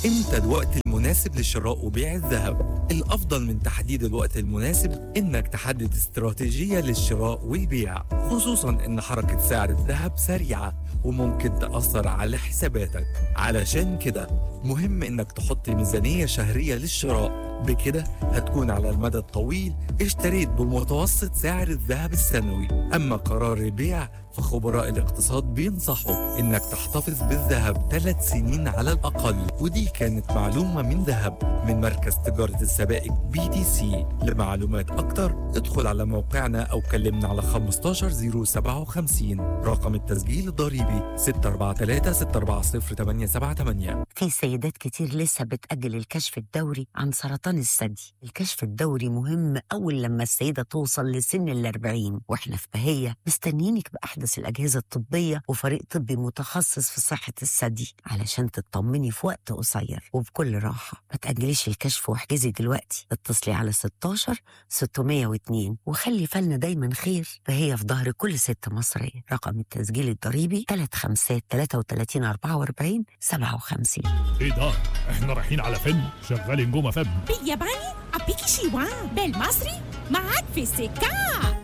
امتى الوقت المناسب لشراء وبيع الذهب؟ الأفضل من تحديد الوقت المناسب إنك تحدد استراتيجية للشراء والبيع، خصوصاً إن حركة سعر الذهب سريعة وممكن تأثر على حساباتك. علشان كده مهم إنك تحط ميزانية شهرية للشراء، بكده هتكون على المدى الطويل اشتريت بمتوسط سعر الذهب السنوي. أما قرار البيع فخبراء الاقتصاد بينصحوا إنك تحتفظ بالذهب 3 سنين على الأقل. ودي كانت معلومة من ذهب من مركز تجارة السبائك BTC. لمعلومات أكتر ادخل على موقعنا أو كلمنا على 15057. رقم التسجيل الضريبي 643-640-878. في سيدات كتير لسه بتأجل الكشف الدوري عن سرطان الثدي. الكشف الدوري مهم أول لما السيدة توصل لسن 40، وإحنا في بهية مستنيينك بأحدث الأجهزة الطبية وفريق طبي متخصص في صحة الثدي علشان تطمني في وقت قصير وبكل راحة. ما تأجليش الكشف واحجزي دلوقتي، اتصلي على 16 602 وخلي فالنا دايما خير، فهي في ظهر كل ست مصرية. رقم التسجيل الضريبي 35 57. ايه ده؟ احنا رايحين على فيلم شغال نجوم فم بالياباني أبيكي شيوان، بالمصري معاك في السكة.